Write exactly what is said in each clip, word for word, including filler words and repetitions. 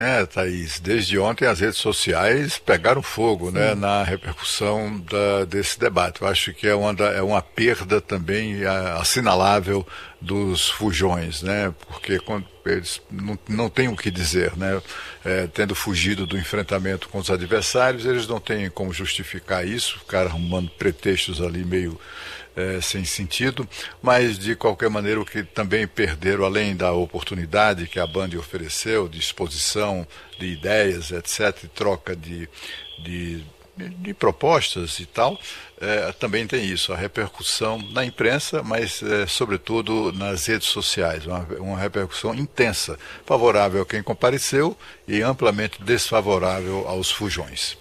É, Thaís, desde ontem as redes sociais pegaram fogo, né, na repercussão da- desse debate. Eu acho que é uma, da- é uma perda também ah, assinalável dos fujões, né, porque quando eles não, não têm o que dizer, né, é, tendo fugido do enfrentamento com os adversários, eles não têm como justificar isso, ficaram arrumando pretextos ali meio é, sem sentido, mas de qualquer maneira o que também perderam, além da oportunidade que a Band ofereceu, de exposição de ideias, etc, e troca de, de, de propostas e tal, é, também tem isso, a repercussão na imprensa, mas é, sobretudo nas redes sociais, uma, uma repercussão intensa, favorável a quem compareceu e amplamente desfavorável aos fujões.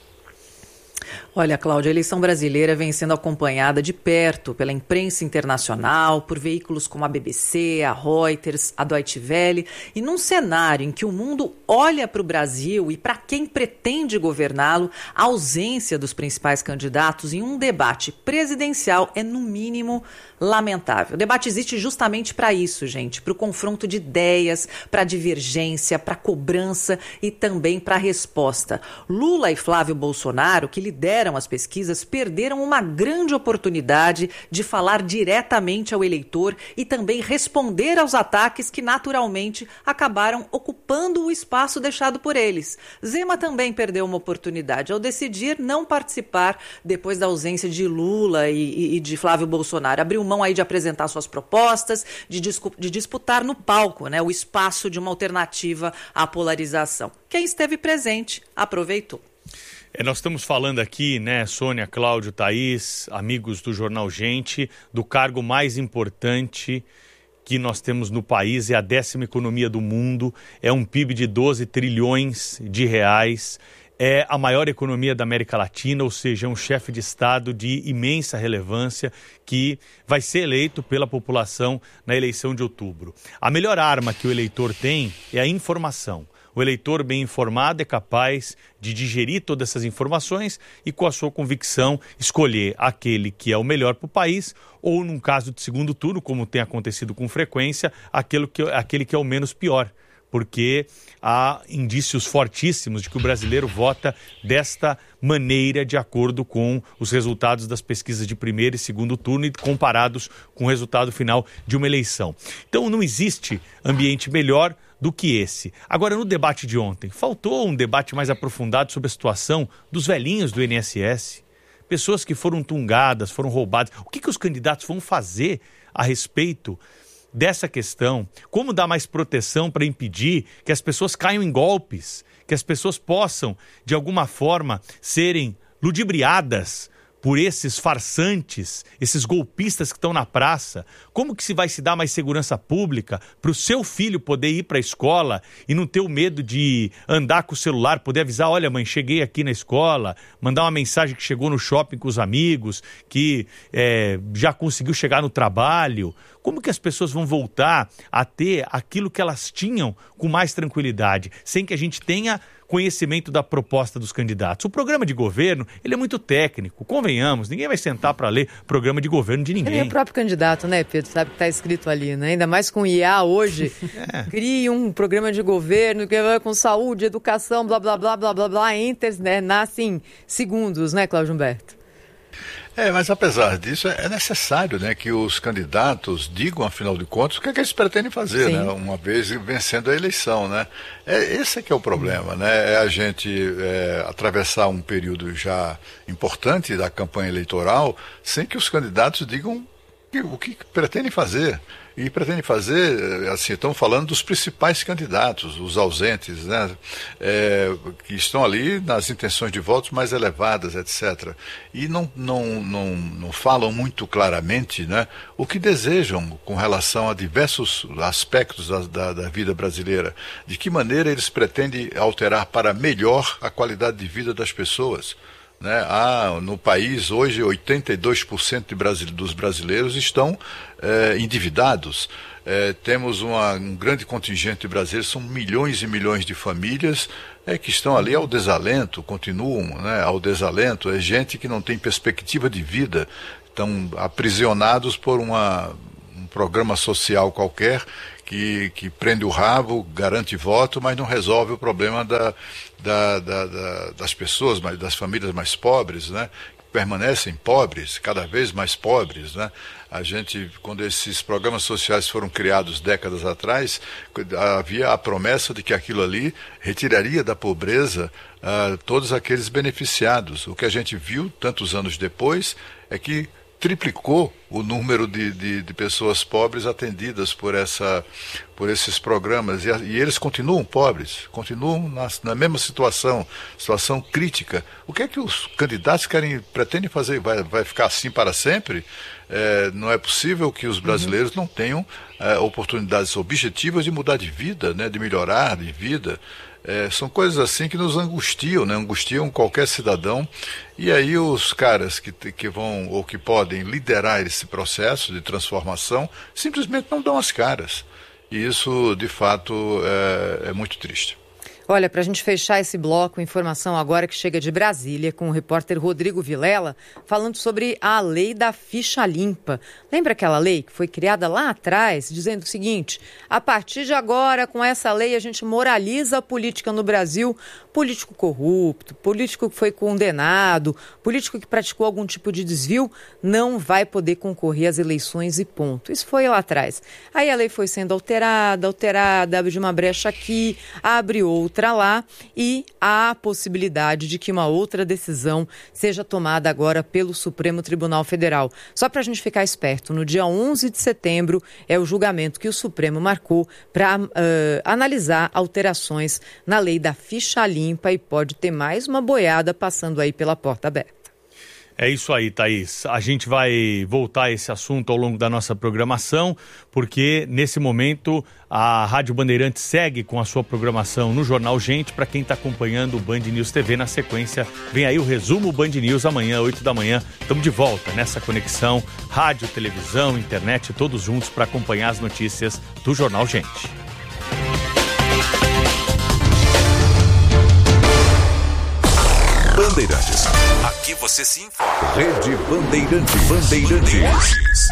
Olha, Cláudia, a eleição brasileira vem sendo acompanhada de perto pela imprensa internacional, por veículos como a B B C, a Reuters, a Deutsche Welle, e num cenário em que o mundo olha para o Brasil e para quem pretende governá-lo, a ausência dos principais candidatos em um debate presidencial é, no mínimo, lamentável. O debate existe justamente para isso, gente, para o confronto de ideias, para a divergência, para a cobrança e também para a resposta. Lula e Flávio Bolsonaro, que lideram as pesquisas, perderam uma grande oportunidade de falar diretamente ao eleitor e também responder aos ataques que naturalmente acabaram ocupando o espaço deixado por eles. Zema também perdeu uma oportunidade ao decidir não participar depois da ausência de Lula e, e de Flávio Bolsonaro. Abriu mão aí de apresentar suas propostas, de, discu- de disputar no palco, né, o espaço de uma alternativa à polarização. Quem esteve presente aproveitou. É, nós estamos falando aqui, né, Sônia, Cláudio, Thaís, amigos do Jornal Gente, do cargo mais importante que nós temos no país, é a décima economia do mundo, é um P I B de doze trilhões de reais, é a maior economia da América Latina, ou seja, é um chefe de Estado de imensa relevância que vai ser eleito pela população na eleição de outubro. A melhor arma que o eleitor tem é a informação. O eleitor bem informado é capaz de digerir todas essas informações e, com a sua convicção, escolher aquele que é o melhor para o país ou, num caso de segundo turno, como tem acontecido com frequência, aquele que, aquele que é o menos pior. Porque há indícios fortíssimos de que o brasileiro vota desta maneira de acordo com os resultados das pesquisas de primeiro e segundo turno e comparados com o resultado final de uma eleição. Então não existe ambiente melhor do que esse. Agora, no debate de ontem, faltou um debate mais aprofundado sobre a situação dos velhinhos do I N S S, pessoas que foram tungadas, foram roubadas. O que, que os candidatos vão fazer a respeito dessa questão? Como dar mais proteção para impedir que as pessoas caiam em golpes, que as pessoas possam, de alguma forma, serem ludibriadas por esses farsantes, esses golpistas que estão na praça? Como que se vai se dar mais segurança pública para o seu filho poder ir para a escola e não ter o medo de andar com o celular, poder avisar, olha mãe, cheguei aqui na escola, mandar uma mensagem que chegou no shopping com os amigos, que é, já conseguiu chegar no trabalho? Como que as pessoas vão voltar a ter aquilo que elas tinham com mais tranquilidade, sem que a gente tenha conhecimento da proposta dos candidatos? O programa de governo, ele é muito técnico, convenhamos, ninguém vai sentar para ler programa de governo de ninguém. É o próprio candidato, né, Pedro, sabe que está escrito ali, né? Ainda mais com I A hoje, é. Crie um programa de governo que vai com saúde, educação, blá, blá, blá, blá, blá, blá, enter, né, nascem segundos, né, Cláudio Humberto? É, mas apesar disso, é necessário, né, que os candidatos digam, afinal de contas, o que é que eles pretendem fazer, né, uma vez vencendo a eleição, né? É, esse é que é o problema, né? É a gente é, atravessar um período já importante da campanha eleitoral sem que os candidatos digam o que pretendem fazer. E pretendem fazer, assim, estamos falando dos principais candidatos, os ausentes, né, é, que estão ali nas intenções de votos mais elevadas, etcétera. E não, não, não, não falam muito claramente, né, o que desejam com relação a diversos aspectos da, da, da vida brasileira. De que maneira eles pretendem alterar para melhor a qualidade de vida das pessoas. Né? Ah, no país, hoje, oitenta e dois por cento de brasile- dos brasileiros estão eh, endividados. Eh, temos uma, um grande contingente de brasileiros, são milhões e milhões de famílias eh, que estão ali ao desalento, continuam, né, ao desalento. É gente que não tem perspectiva de vida, estão aprisionados por uma, um programa social qualquer que, que prende o rabo, garante voto, mas não resolve o problema da, da, da, da, das pessoas, das famílias mais pobres, né? Permanecem pobres, cada vez mais pobres, né? A gente, quando esses programas sociais foram criados décadas atrás, havia a promessa de que aquilo ali retiraria da pobreza uh, todos aqueles beneficiados. O que a gente viu, tantos anos depois, é que triplicou o número de, de, de pessoas pobres atendidas por, essa, por esses programas. E, e eles continuam pobres, continuam na, na mesma situação, situação crítica. O que é que os candidatos querem, pretendem fazer? Vai, vai ficar assim para sempre? É, não é possível que os brasileiros uhum. não tenham é, oportunidades objetivas de mudar de vida, né, de melhorar de vida. É, são coisas assim que nos angustiam, né? Angustiam qualquer cidadão. E aí os caras que, que vão ou que podem liderar esse processo de transformação simplesmente não dão as caras. E isso, de fato, é, é muito triste. Olha, para a gente fechar esse bloco, informação agora que chega de Brasília com o repórter Rodrigo Vilela, falando sobre a lei da ficha limpa. Lembra aquela lei que foi criada lá atrás, dizendo o seguinte: a partir de agora, com essa lei, a gente moraliza a política no Brasil. Político corrupto, político que foi condenado, político que praticou algum tipo de desvio, não vai poder concorrer às eleições e ponto. Isso foi lá atrás. Aí a lei foi sendo alterada, alterada, abre uma brecha aqui, abre outra lá, e há a possibilidade de que uma outra decisão seja tomada agora pelo Supremo Tribunal Federal. Só para a gente ficar esperto, no dia onze de setembro é o julgamento que o Supremo marcou para uh, analisar alterações na lei da ficha limpa, e pode ter mais uma boiada passando aí pela porta aberta. É isso aí, Thaís. A gente vai voltar a esse assunto ao longo da nossa programação, porque nesse momento a Rádio Bandeirantes segue com a sua programação no Jornal Gente. Para quem está acompanhando o Band News T V, na sequência vem aí o resumo Band News amanhã, oito da manhã. Estamos de volta nessa conexão, rádio, televisão, internet, todos juntos para acompanhar as notícias do Jornal Gente. Bandeirantes. Aqui você se informa. Rede Bandeirantes. Bandeirantes.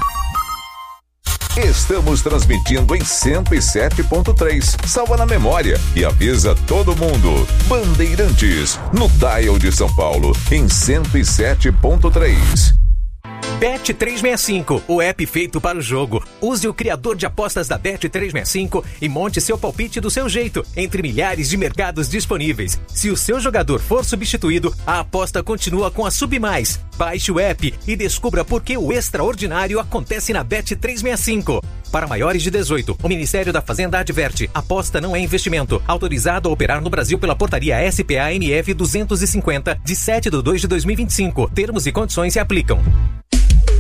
Estamos transmitindo em cento e sete ponto três. Salva na memória e avisa todo mundo. Bandeirantes, no dial de São Paulo, em cento e sete ponto três. Bet trezentos e sessenta e cinco, o app feito para o jogo. Use o criador de apostas da Bet trezentos e sessenta e cinco e monte seu palpite do seu jeito, entre milhares de mercados disponíveis. Se o seu jogador for substituído, a aposta continua com a Submais. Baixe o app e descubra por que o extraordinário acontece na Bet trezentos e sessenta e cinco. Para maiores de dezoito, o Ministério da Fazenda adverte: aposta não é investimento. Autorizado a operar no Brasil pela portaria S P A N F duzentos e cinquenta, de sete de dois de dois mil e vinte e cinco. Termos e condições se aplicam.